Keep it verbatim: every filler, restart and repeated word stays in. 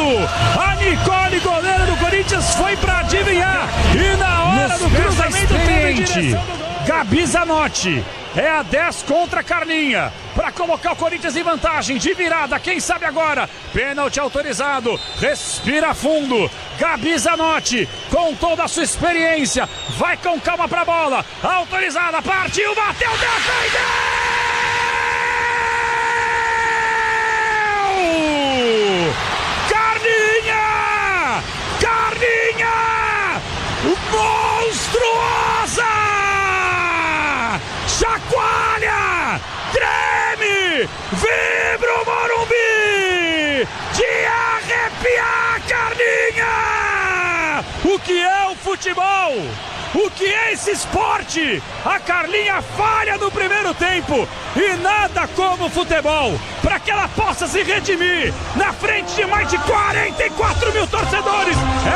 A Nicole, goleira do Corinthians, foi pra adivinhar. E na hora do cruzamento teve direção do gol. Gabi Zanotti. É a dez contra a Carlinha, para colocar o Corinthians em vantagem, de virada, quem sabe agora, pênalti autorizado, respira fundo, Gabi Zanotti, com toda a sua experiência, vai com calma para a bola, autorizada, partiu, bateu, defendeu! Carlinha! Carlinha! Monstruosa! Chacoalha, treme, vibra o Morumbi, de arrepiar, Carlinha! O que é o futebol? O que é esse esporte? A Carlinha falha no primeiro tempo e nada como futebol para que ela possa se redimir na frente de mais de quarenta e quatro mil torcedores.